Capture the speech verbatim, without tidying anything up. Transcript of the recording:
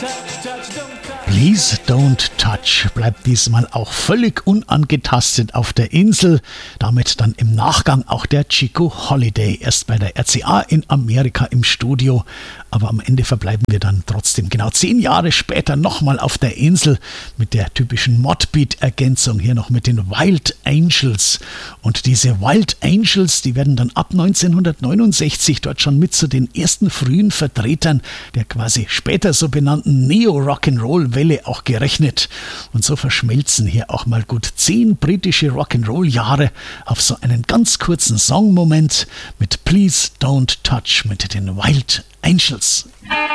Please Don't Touch bleibt diesmal auch völlig unangetastet auf der Insel. Damit dann im Nachgang auch der Chico Holiday, erst bei der R C A in Amerika im Studio. Aber am Ende verbleiben wir dann trotzdem genau zehn Jahre später nochmal auf der Insel mit der typischen Modbeat-Ergänzung, hier noch mit den Wild Angels. Und diese Wild Angels, die werden dann ab neunzehnhundertneunundsechzig dort schon mit zu den ersten frühen Vertretern der quasi später so benannten Neo-Rock'n'Roll-Welle auch gerechnet. Und so verschmelzen hier auch mal gut zehn britische Rock'n'Roll-Jahre auf so einen ganz kurzen Songmoment mit Please Don't Touch mit den Wild Angels.